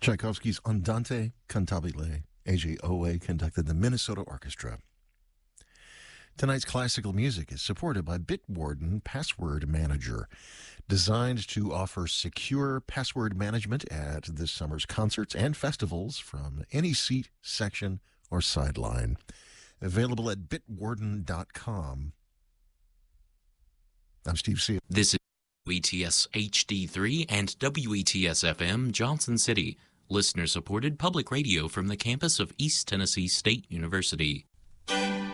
Tchaikovsky's Andante Cantabile. A.J. Owe conducted the Minnesota Orchestra. Tonight's classical music is supported by Bitwarden Password Manager, designed to offer secure password management at this summer's concerts and festivals from any seat, section, or sideline. Available at bitwarden.com. I'm Steve Seal. This is WETS HD3 and WETS FM Johnson City, listener-supported public radio from the campus of East Tennessee State University.